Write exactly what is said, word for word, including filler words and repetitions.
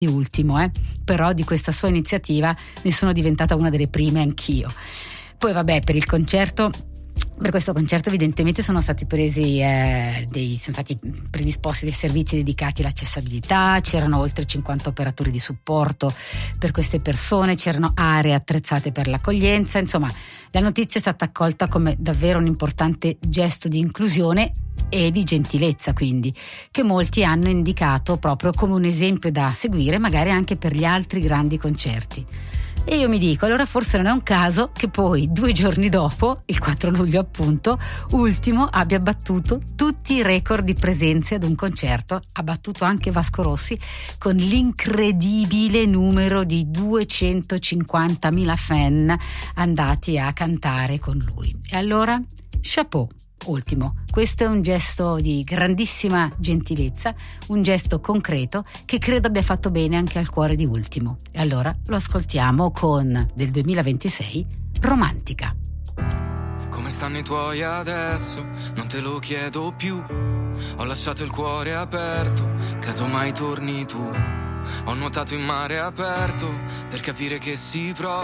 di Ultimo, eh? Però di questa sua iniziativa ne sono diventata una delle prime anch'io. Poi vabbè, per il concerto Per questo concerto evidentemente sono stati presi eh, dei, sono stati predisposti dei servizi dedicati all'accessibilità, c'erano oltre cinquanta operatori di supporto per queste persone, c'erano aree attrezzate per l'accoglienza, insomma la notizia è stata accolta come davvero un importante gesto di inclusione e di gentilezza, quindi, che molti hanno indicato proprio come un esempio da seguire magari anche per gli altri grandi concerti. E io mi dico, allora forse non è un caso che poi due giorni dopo, il quattro luglio appunto, Ultimo abbia battuto tutti i record di presenze ad un concerto, ha battuto anche Vasco Rossi con l'incredibile numero di duecentocinquantamila fan andati a cantare con lui. E allora, chapeau. Ultimo, questo è un gesto di grandissima gentilezza, un gesto concreto che credo abbia fatto bene anche al cuore di Ultimo. E allora lo ascoltiamo con, del duemilaventisei, Romantica. Come stanno i tuoi adesso? Non te lo chiedo più. Ho lasciato il cuore aperto, caso mai torni tu. Ho nuotato in mare aperto per capire che si prova.